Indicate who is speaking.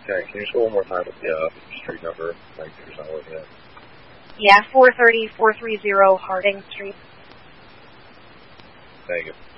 Speaker 1: Okay, can you just go one more time with the street number? My computer's not working yet.
Speaker 2: Yeah, 430 Harding Street.
Speaker 1: Thank you.